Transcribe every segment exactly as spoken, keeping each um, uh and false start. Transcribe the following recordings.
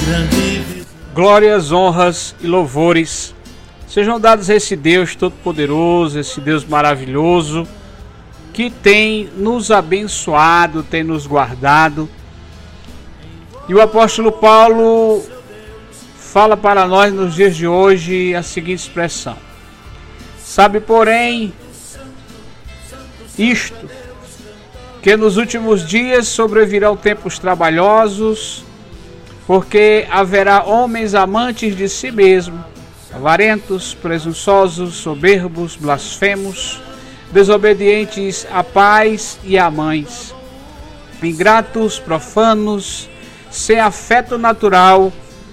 Glórias, honras e louvores sejam dados a esse Deus todo-poderoso, esse Deus maravilhoso, que tem nos abençoado, tem nos guardado. E o apóstolo Paulo fala para nós nos dias de hoje a seguinte expressão: sabe, porém, isto, que nos últimos dias sobrevirão tempos trabalhosos, porque haverá homens amantes de si mesmo, avarentos, presunçosos, soberbos, blasfemos, desobedientes a pais e a mães, ingratos, profanos, sem afeto natural,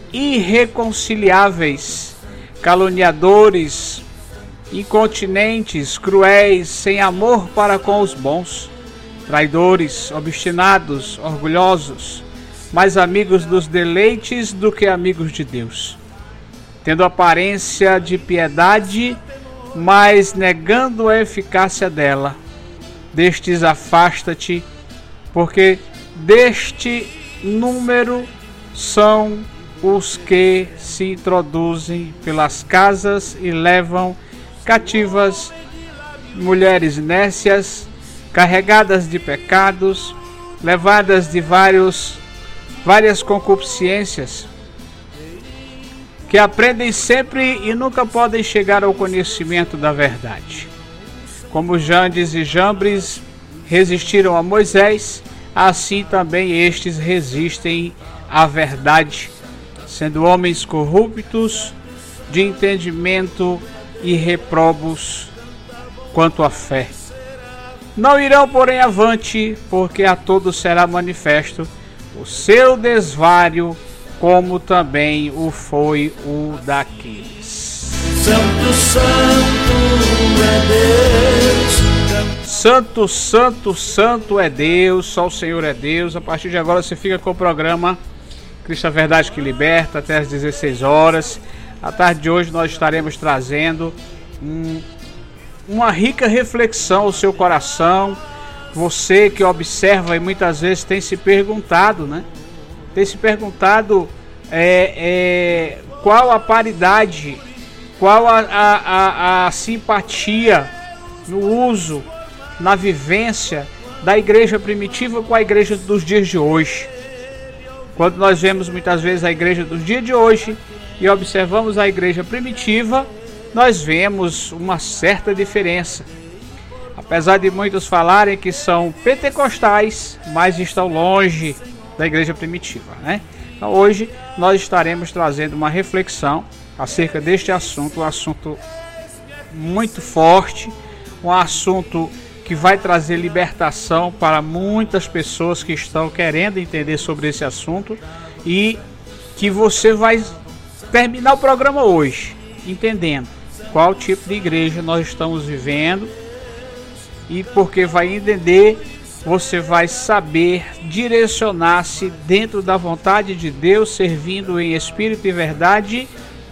irreconciliáveis, caluniadores, incontinentes, cruéis, sem amor para com os bons, traidores, obstinados, orgulhosos, mais amigos dos deleites do que amigos de Deus, tendo aparência de piedade, mas negando a eficácia dela. Destes afasta-te, porque deste número são os que se introduzem pelas casas e levam cativas mulheres nécias, carregadas de pecados, levadas de vários várias concupiscências, que aprendem sempre e nunca podem chegar ao conhecimento da verdade. Como Jandes e Jambres resistiram a Moisés, assim também estes resistem à verdade, sendo homens corruptos, de entendimento e reprobos quanto à fé. Não irão, porém, avante, porque a todos será manifesto o seu desvario, como também o foi o daqueles. Santo, santo é Deus. Santo, santo, santo é Deus. Só o Senhor é Deus. A partir de agora você fica com o programa Cristo a Verdade que Liberta, até às dezesseis horas. À tarde de hoje nós estaremos trazendo um, uma rica reflexão ao seu coração. Você que observa e muitas vezes tem se perguntado, né? Tem se perguntado é, é, qual a paridade, qual a, a, a, a simpatia no uso, na vivência da igreja primitiva com a igreja dos dias de hoje. Quando nós vemos muitas vezes a igreja dos dias de hoje e observamos a igreja primitiva, nós vemos uma certa diferença. Apesar de muitos falarem que são pentecostais, mas estão longe da igreja primitiva, né? Então hoje nós estaremos trazendo uma reflexão acerca deste assunto, um assunto muito forte, um assunto que vai trazer libertação para muitas pessoas que estão querendo entender sobre esse assunto, e que você vai terminar o programa hoje entendendo qual tipo de igreja nós estamos vivendo. E porque vai entender, você vai saber direcionar-se dentro da vontade de Deus, servindo em espírito e verdade,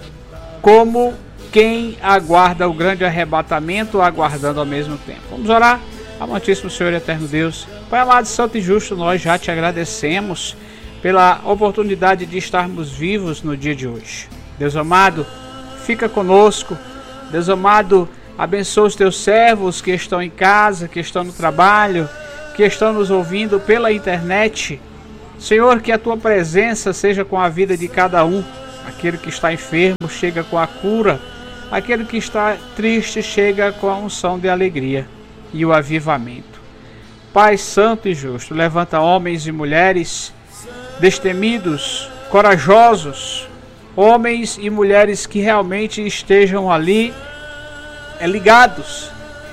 como quem aguarda o grande arrebatamento, aguardando ao mesmo tempo. Vamos orar. Amantíssimo Senhor e eterno Deus, Pai amado, santo e justo, nós já te agradecemos pela oportunidade de estarmos vivos no dia de hoje. Deus amado, fica conosco. Deus amado, abençoa os teus servos que estão em casa, que estão no trabalho, que estão nos ouvindo pela internet. Senhor, que a tua presença seja com a vida de cada um. Aquele que está enfermo chega com a cura. Aquele que está triste chega com a unção de alegria e o avivamento. Pai santo e justo, levanta homens e mulheres destemidos, corajosos, homens e mulheres que realmente estejam ali é, ligados,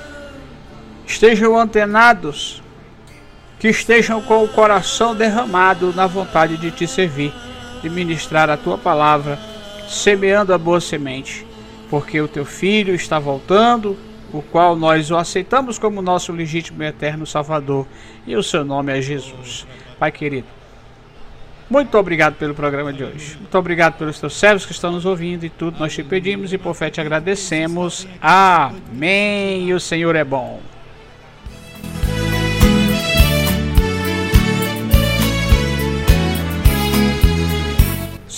estejam antenados, que estejam com o coração derramado na vontade de te servir, de ministrar a tua palavra, semeando a boa semente, porque o teu Filho está voltando, o qual nós o aceitamos como nosso legítimo e eterno Salvador, e o seu nome é Jesus. Pai querido, muito obrigado pelo programa de hoje. Muito obrigado pelos teus servos que estão nos ouvindo, e tudo nós te pedimos e por fé te agradecemos. Amém. E o Senhor é bom.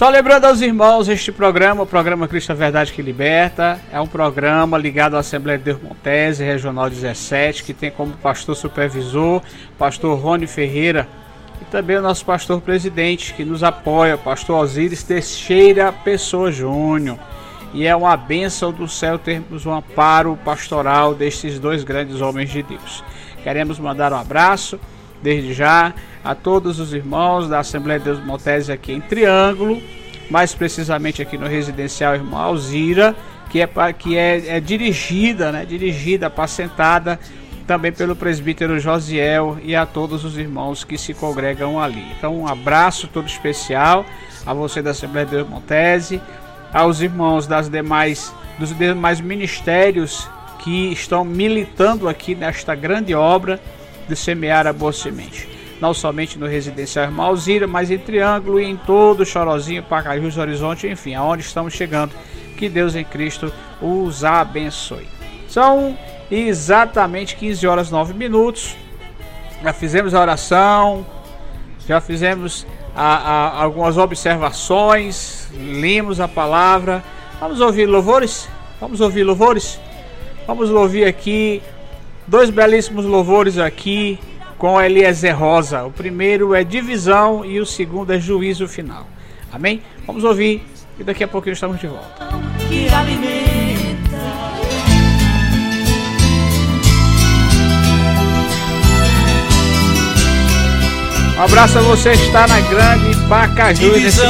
Só lembrando aos irmãos, este programa, o programa Cristo a Verdade que Liberta, é um programa ligado à Assembleia de Deus Montese, Regional dezessete, que tem como pastor supervisor, pastor Rony Ferreira, e também o nosso pastor presidente, que nos apoia, pastor Osíris Teixeira Pessoa Júnior. E é uma bênção do céu termos um amparo pastoral destes dois grandes homens de Deus. Queremos mandar um abraço, desde já, a todos os irmãos da Assembleia de Deus Montese aqui em Triângulo, mais precisamente aqui no residencial Irmã Alzira, que é, que é, é dirigida, né, dirigida, apacentada também pelo presbítero Josiel, e a todos os irmãos que se congregam ali. Então um abraço todo especial a você da Assembleia de Deus Montese, aos irmãos das demais, dos demais ministérios que estão militando aqui nesta grande obra de semear a boa semente. Não somente no residencial Irmã Alzira, mas em Triângulo e em todo o Chorozinho, Pacajus, Horizonte, enfim, aonde estamos chegando. Que Deus em Cristo os abençoe. São exatamente quinze horas e nove minutos. Já fizemos a oração, já fizemos a, a, algumas observações, lemos a palavra. Vamos ouvir louvores? Vamos ouvir louvores? Vamos ouvir aqui dois belíssimos louvores aqui com Eliezer Rosa. O primeiro é divisão e o segundo é juízo final. Amém? Vamos ouvir e daqui a pouquinho estamos de volta. Que alimenta. Um abraço a você que está na grande Pacajus nesse